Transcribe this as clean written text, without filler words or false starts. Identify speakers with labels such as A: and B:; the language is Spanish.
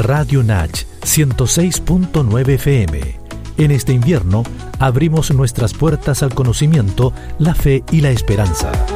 A: Radio Nach 106.9 FM. En este invierno abrimos nuestras puertas al conocimiento, la fe y la esperanza.